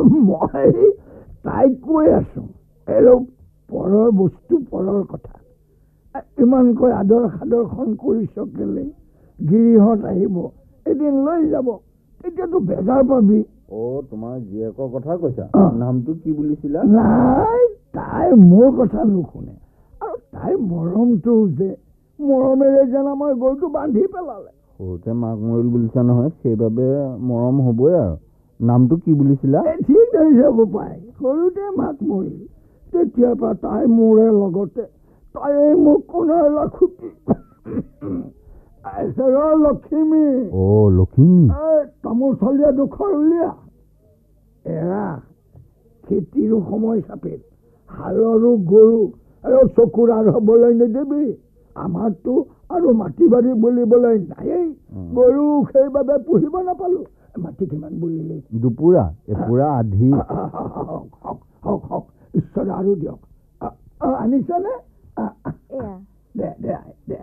মই তাইক কৈ আছো আৰু পৰৰ বস্তু পৰৰ কথা ইমানকৈ আদৰ সাদৰখন কৰিছ কেলে গিৰিহঁত আহিব এদিন লৈ যাব তেতিয়াতো বেজাৰ পাবি তোমাৰ জীয়েকৰ কথা কৈছা নামটো কি বুলিছিলা নাই তাই মোৰ কথা নুশুনে আৰু তাই মৰমটো যে মৰমেৰে যেন আমাৰ গৰুটো বান্ধি পেলালে সৰুতে মাক মৰিল বুলিছা নহয় সেইবাবে মৰম হ'বই আৰু নামটো কি বুলিছিলা ঠিক ধৰিছে বোপাই সৰুতে মাক মৰিল তেতিয়াৰ পৰা তাই মোৰে লগতে তাই মোক কোণৰ লাখুটি লক্ষ্মী লক্ষ্মী তামোল চলিয়া দুখৰ উলিয়া এৰা খেতিৰো সময় চাপিল হালৰো গৰু আৰু চকুৰ আৰু হ'বলৈ নিদিবি আমাৰতো আৰু মাটি বাৰী বুলিবলৈ নায়েই গৰু সেইবাবে পুহিব নাপালো মাটি কিমান বুলিলে দুপুৰা এপুৰা আধি হওক ঈশ্বৰে আৰু দিয়ক আনিছনে দে দে দে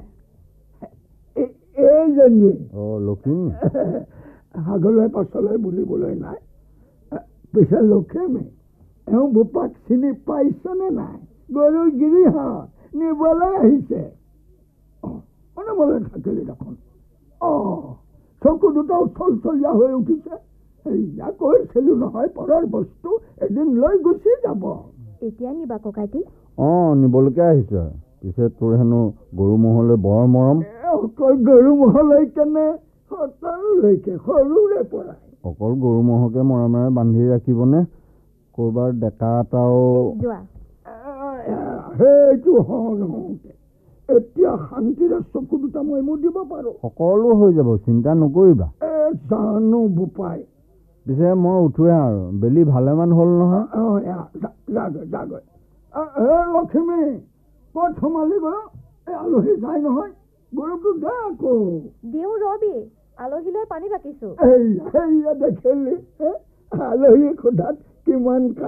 এইজনী লক্ষ্মী আগলৈ পাছলৈ বুলিবলৈ নাই পিছে লক্ষ্মী এওঁ বোপাক চিনি পাইছনে নাই গৰু গিৰিহঁত নিবলৈ আহিছে মনে থাকিলে দেখোন চকু দুটাও চলচলীয়া হৈ উঠিছে সেয়া কৈছিলো নহয় পৰৰ বস্তু এদিন লৈ গুচি যাব এতিয়া নিবা ককাইটি নিবলৈকে আহিছো পিছে তোৰ হেনো গৰু ম'হলৈ বৰ মৰম অকল গৰু ম'হলৈ কেনে সকলোলৈকে সৰুৰে পৰাই অকল গৰু ম'হকে মৰমেৰে বান্ধি ৰাখিবনে কৰবাৰ ডেকা এটাও যোৱা সেইটো হওঁতে এতিয়া শান্তিৰে চকু দুটা মই মুদিব পাৰো সকলো হৈ যাব চিন্তা নকৰিবা জানো বোপাই পিছে মই উঠোৱে আৰু বেলি ভালেমান হ'ল নহয় যাগৈ লক্ষ্মী ক'ত সোমালি গৰু আলহী যায় নহয় গৰুটো দে আকৌ দিওঁ ৰবি আলহীলৈ পানী বাকিছো দেখিলি আলহী সোধাত কিমান